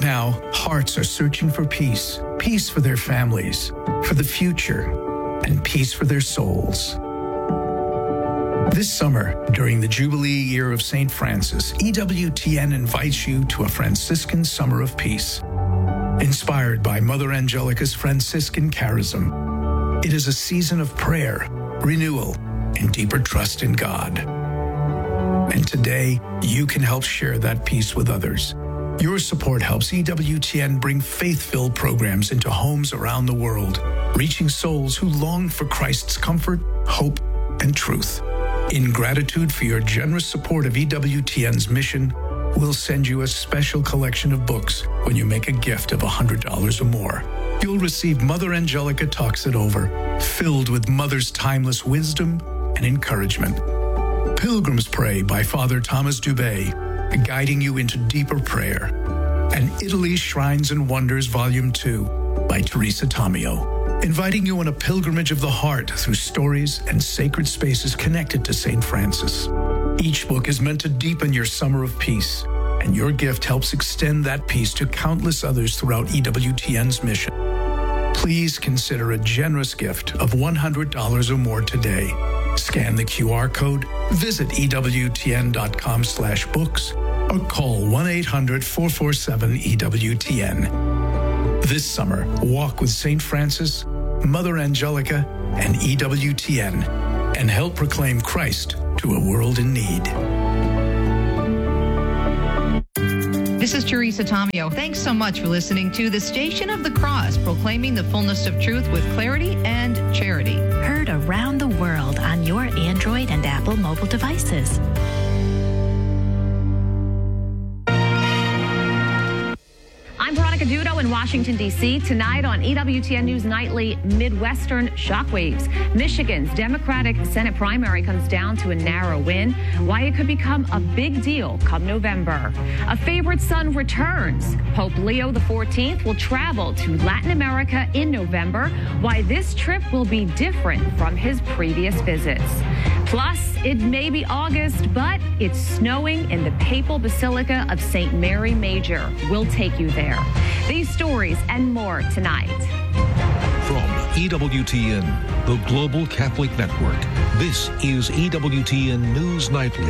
now, hearts are searching for peace. Peace for their families, for the future, and peace for their souls. This summer, during the Jubilee year of St. Francis, EWTN invites you to a Franciscan Summer of Peace. Inspired by Mother Angelica's Franciscan charism, it is a season of prayer, renewal, and deeper trust in God. And today, you can help share that peace with others. Your support helps EWTN bring faith-filled programs into homes around the world, reaching souls who long for Christ's comfort, hope, and truth. In gratitude for your generous support of EWTN's mission, we'll send you a special collection of books when you make a gift of $100 or more. You'll receive Mother Angelica Talks It Over, filled with Mother's timeless wisdom and encouragement. Pilgrim's Pray by Father Thomas Dubay, guiding you into deeper prayer. And Italy's Shrines and Wonders Volume 2 by Teresa Tomeo, inviting you on a pilgrimage of the heart through stories and sacred spaces connected to St. Francis. Each book is meant to deepen your summer of peace, and your gift helps extend that peace to countless others throughout EWTN's mission. Please consider a generous gift of $100 or more today. Scan the QR code, visit EWTN.com/books, or call 1-800-447-EWTN. This summer, walk with St. Francis, Mother Angelica, and EWTN, and help proclaim Christ to a world in need. This is Teresa Tomeo. Thanks so much for listening to the Station of the Cross, proclaiming the fullness of truth with clarity and charity. Heard around the world on your Android and Apple mobile devices. I'm Veronica Dudo in Washington, D.C. Tonight on EWTN News Nightly, Midwestern shockwaves. Michigan's Democratic Senate primary comes down to a narrow win. Why it could become a big deal come November. A favorite son returns. Pope Leo XIV will travel to Latin America in November. Why this trip will be different from his previous visits. Plus, it may be August, but it's snowing in the Papal Basilica of St. Mary Major. We'll take you there. These stories and more tonight. From EWTN, the Global Catholic Network, this is EWTN News Nightly.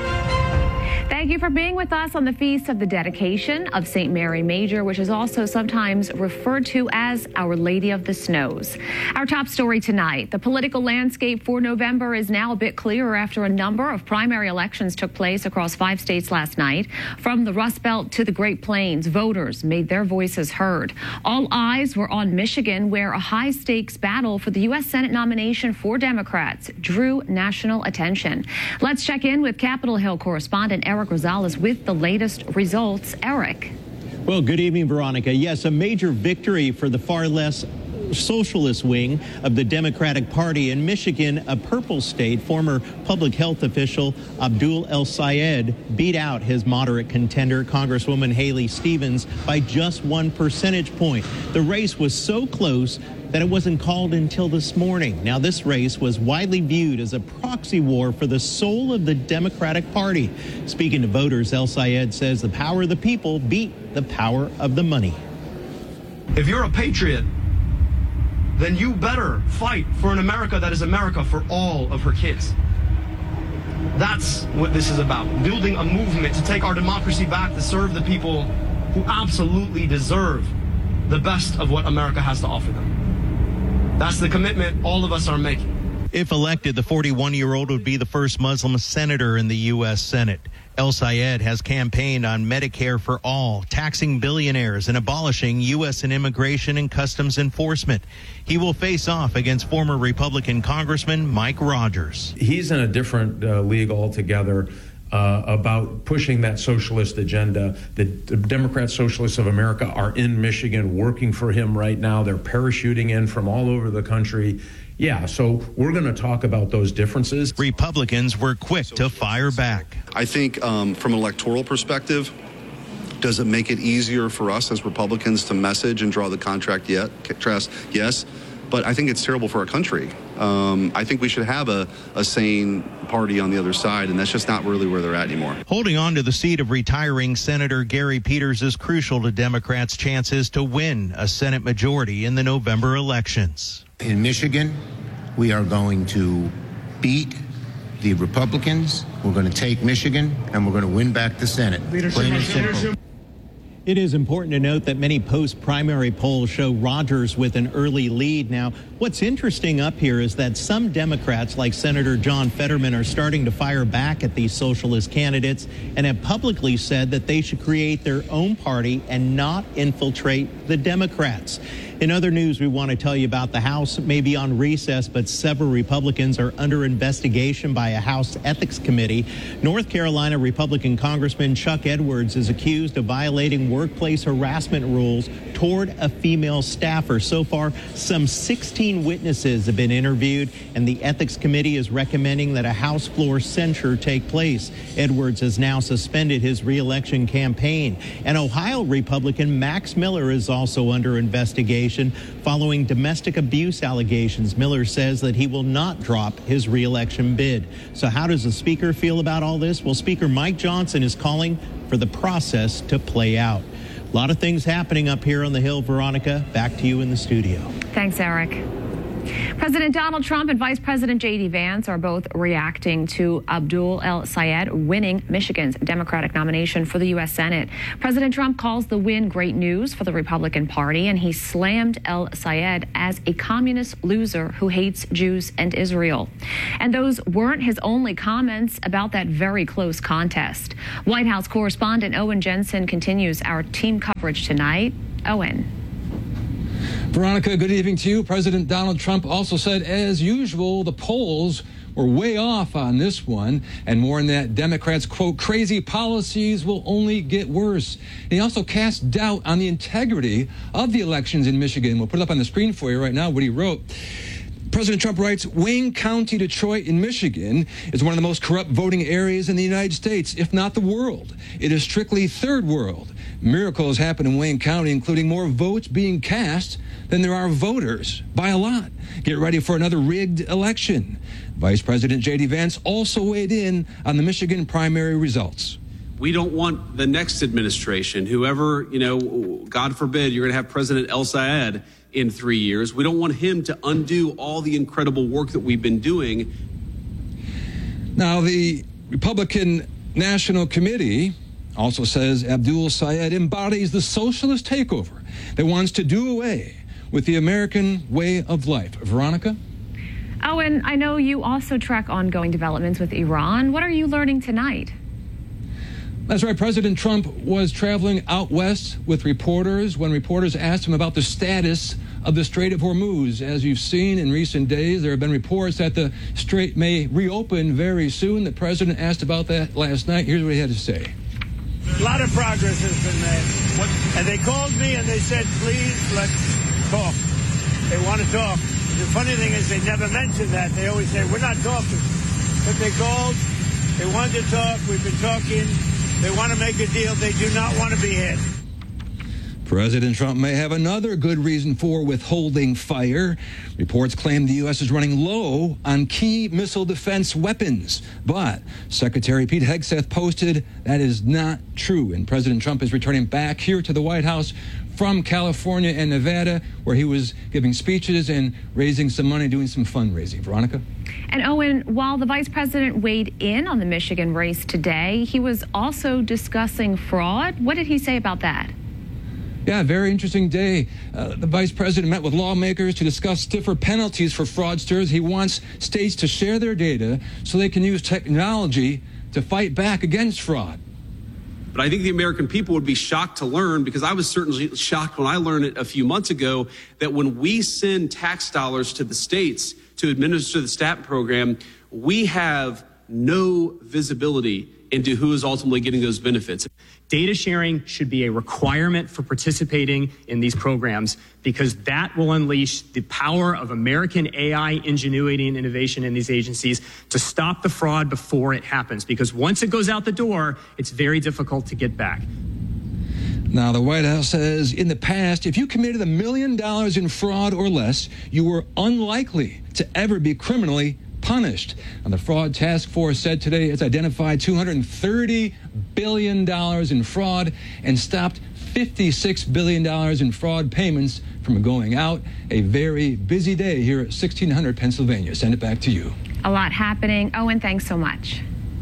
Thank you for being with us on the Feast of the Dedication of St. Mary Major, which is also sometimes referred to as Our Lady of the Snows. Our top story tonight, the political landscape for November is now a bit clearer after a number of primary elections took place across 5 states last night. From the Rust Belt to the Great Plains, voters made their voices heard. All eyes were on Michigan, where a high-stakes battle for the U.S. Senate nomination for Democrats drew national attention. Let's check in with Capitol Hill correspondent Eric Rosales with the latest results. Eric. Well, good evening, Veronica. Yes, a major victory for the far less socialist wing of the Democratic Party. In Michigan, a purple state, former public health official Abdul El-Sayed beat out his moderate contender, Congresswoman Haley Stevens, by just 1 percentage point. The race was so close that it wasn't called until this morning. Now, this race was widely viewed as a proxy war for the soul of the Democratic Party. Speaking to voters, El-Sayed says the power of the people beat the power of the money. If you're a patriot, then you better fight for an America that is America for all of her kids. That's what this is about, building a movement to take our democracy back, to serve the people who absolutely deserve the best of what America has to offer them. That's the commitment all of us are making. If elected, the 41-year-old would be the first Muslim senator in the U.S. Senate. El-Sayed has campaigned on Medicare for all, taxing billionaires, and abolishing U.S. and immigration and customs enforcement. He will face off against former Republican Congressman Mike Rogers. He's in a different league altogether. About pushing that socialist agenda. The Democrat Socialists of America are in Michigan working for him right now. They're parachuting in from all over the country. Yeah, so we're going to talk about those differences. Republicans were quick to fire back. I think from an electoral perspective, does it make it easier for us as Republicans to message and draw the contrast? Yes. But I think it's terrible for our country. I think we should have a sane party on the other side, and that's just not really where they're at anymore. Holding on to the seat of retiring Senator Gary Peters is crucial to Democrats' chances to win a Senate majority in the November elections. In Michigan, we are going to beat the Republicans. We're going to take Michigan, and we're going to win back the Senate. Plain and simple. It is important to note that many post-primary polls show Rogers with an early lead. Now, what's interesting up here is that some Democrats, like Senator John Fetterman, are starting to fire back at these socialist candidates and have publicly said that they should create their own party and not infiltrate the Democrats. In other news, we want to tell you about the House may be on recess, but several Republicans are under investigation by a House Ethics Committee. North Carolina Republican Congressman Chuck Edwards is accused of violating workplace harassment rules toward a female staffer. So far, some 16 witnesses have been interviewed, and the Ethics Committee is recommending that a House floor censure take place. Edwards has now suspended his re-election campaign. And Ohio Republican Max Miller is also under investigation following domestic abuse allegations. Miller says that he will not drop his re-election bid. So how does the Speaker feel about all this? Well, Speaker Mike Johnson is calling for the process to play out. A lot of things happening up here on the Hill. Veronica, back to you in the studio. Thanks, Eric. President Donald Trump and Vice President J.D. Vance are both reacting to Abdul El-Sayed winning Michigan's Democratic nomination for the U.S. Senate. President Trump calls the win great news for the Republican Party, and he slammed El-Sayed as a communist loser who hates Jews and Israel. And those weren't his only comments about that very close contest. White House correspondent Owen Jensen continues our team coverage tonight. Owen. Veronica, good evening to you. President Donald Trump also said, as usual, the polls were way off on this one, and warned that Democrats' quote, crazy policies will only get worse. And he also cast doubt on the integrity of the elections in Michigan. We'll put it up on the screen for you right now, what he wrote. President Trump writes, Wayne County, Detroit in Michigan is one of the most corrupt voting areas in the United States, if not the world. It is strictly third world. Miracles happen in Wayne County, including more votes being cast than there are voters, by a lot. Get ready for another rigged election. Vice President J.D. Vance also weighed in on the Michigan primary results. We don't want the next administration, whoever, God forbid, you're going to have President El-Sayed in 3 years. We don't want him to undo all the incredible work that we've been doing. Now, the Republican National Committee also says Abdul Sayed embodies the socialist takeover that wants to do away with the American way of life. Veronica? Owen, I know you also track ongoing developments with Iran. What are you learning tonight? That's right. President Trump was traveling out west with reporters when reporters asked him about the status of the Strait of Hormuz. As you've seen in recent days, there have been reports that the strait may reopen very soon. The president asked about that last night. Here's what he had to say. A lot of progress has been made. And they called me and they said, please, let's talk. They want to talk. The funny thing is they never mention that. They always say, we're not talking. But they called. They wanted to talk. We've been talking. They want to make a deal. They do not want to be hit. President Trump may have another good reason for withholding fire. Reports claim the U.S. is running low on key missile defense weapons. But Secretary Pete Hegseth posted that is not true. And President Trump is returning back here to the White House from California and Nevada, where he was giving speeches and raising some money, doing some fundraising. Veronica? And Owen, while the vice president weighed in on the Michigan race today, he was also discussing fraud. What did he say about that? Yeah, very interesting day. The vice president met with lawmakers to discuss stiffer penalties for fraudsters. He wants states to share their data so they can use technology to fight back against fraud. But I think the American people would be shocked to learn, because I was certainly shocked when I learned it a few months ago, that when we send tax dollars to the states to administer the STAT program, we have no visibility into who is ultimately getting those benefits. Data sharing should be a requirement for participating in these programs, because that will unleash the power of American AI ingenuity and innovation in these agencies to stop the fraud before it happens. Because once it goes out the door, it's very difficult to get back. Now, the White House says in the past, if you committed $1 million in fraud or less, you were unlikely to ever be criminally punished. And the Fraud Task Force said today it's identified $230 billion in fraud and stopped $56 billion in fraud payments from going out. A very busy day here at 1600 Pennsylvania. Send it back to you. A lot happening. Owen, thanks so much.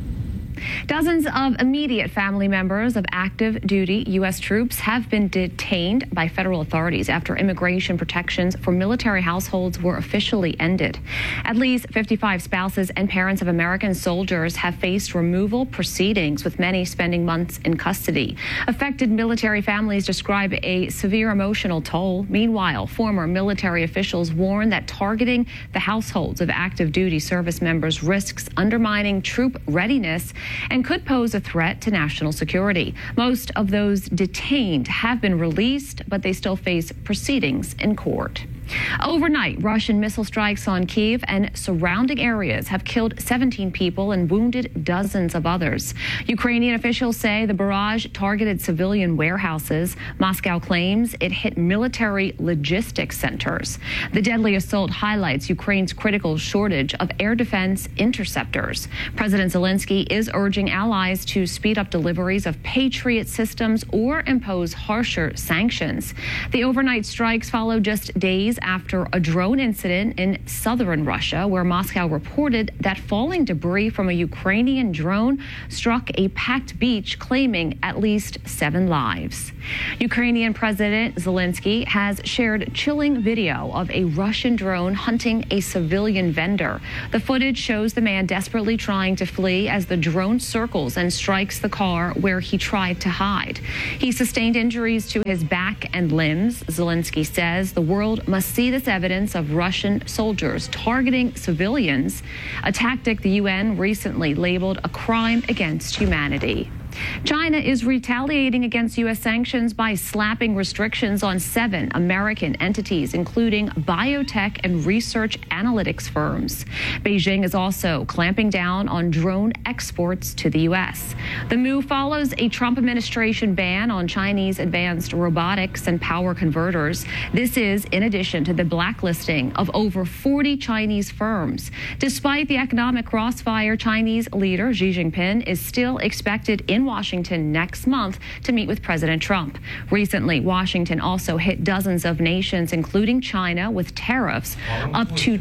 Dozens of immediate family members of active duty U.S. troops have been detained by federal authorities after immigration protections for military households were officially ended. At least 55 spouses and parents of American soldiers have faced removal proceedings, with many spending months in custody. Affected military families describe a severe emotional toll. Meanwhile, former military officials warn that targeting the households of active duty service members risks undermining troop readiness and could pose a threat to national security. Most of those detained have been released, but they still face proceedings in court. Overnight, Russian missile strikes on Kyiv and surrounding areas have killed 17 people and wounded dozens of others. Ukrainian officials say the barrage targeted civilian warehouses. Moscow claims it hit military logistics centers. The deadly assault highlights Ukraine's critical shortage of air defense interceptors. President Zelensky is urging allies to speed up deliveries of Patriot systems or impose harsher sanctions. The overnight strikes follow just days after a drone incident in southern Russia, where Moscow reported that falling debris from a Ukrainian drone struck a packed beach, claiming at least 7 lives. Ukrainian President Zelensky has shared chilling video of a Russian drone hunting a civilian vendor. The footage shows the man desperately trying to flee as the drone circles and strikes the car where he tried to hide. He sustained injuries to his back and limbs. Zelensky says the world must see this evidence of Russian soldiers targeting civilians, a tactic the UN recently labeled a crime against humanity. China is retaliating against U.S. sanctions by slapping restrictions on 7 American entities, including biotech and research analytics firms. Beijing is also clamping down on drone exports to the U.S. The move follows a Trump administration ban on Chinese advanced robotics and power converters. This is in addition to the blacklisting of over 40 Chinese firms. Despite the economic crossfire, Chinese leader Xi Jinping is still expected in Washington next month to meet with President Trump. Recently, Washington also hit dozens of nations, including China, with tariffs up to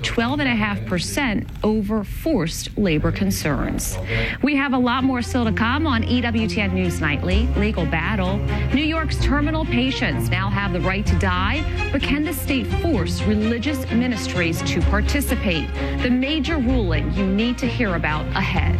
12.5% over forced labor concerns. We have a lot more still to come on EWTN News Nightly. Legal battle. New York's terminal patients now have the right to die, but can the state force religious ministries to participate? The major ruling you need to hear about ahead.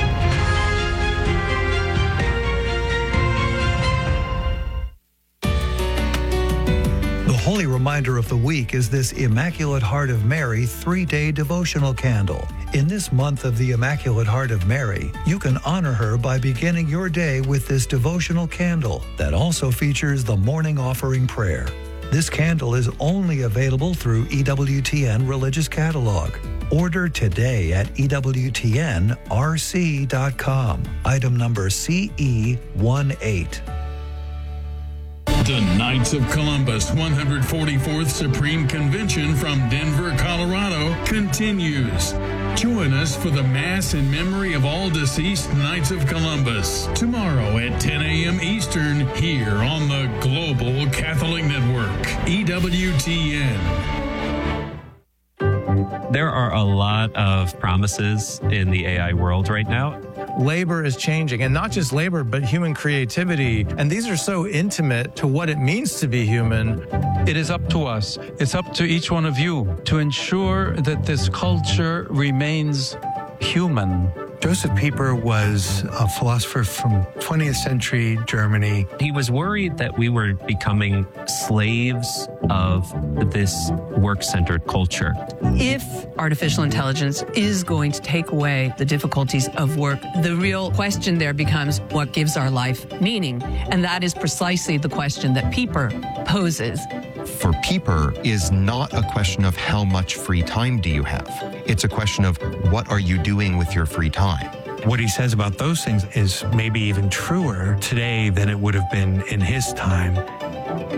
The holy reminder of the week is this Immaculate Heart of Mary 3-day devotional candle. In this month of the Immaculate Heart of Mary, you can honor her by beginning your day with this devotional candle that also features the morning offering prayer. This candle is only available through EWTN Religious Catalog. Order today at EWTNRC.com. Item number CE18. The Knights of Columbus 144th Supreme Convention from Denver, Colorado continues. Join us for the Mass in memory of all deceased Knights of Columbus tomorrow at 10 a.m. Eastern here on the Global Catholic Network, EWTN. There are a lot of promises in the AI world right now. Labor is changing, and not just labor, but human creativity. And these are so intimate to what it means to be human. It is up to us. It's up to each one of you to ensure that this culture remains human. Joseph Pieper was a philosopher from 20th century Germany. He was worried that we were becoming slaves of this work-centered culture. If artificial intelligence is going to take away the difficulties of work, the real question there becomes what gives our life meaning? And that is precisely the question that Pieper poses. For Pieper is not a question of how much free time do you have. It's a question of what are you doing with your free time. what he says about those things is maybe even truer today than it would have been in his time.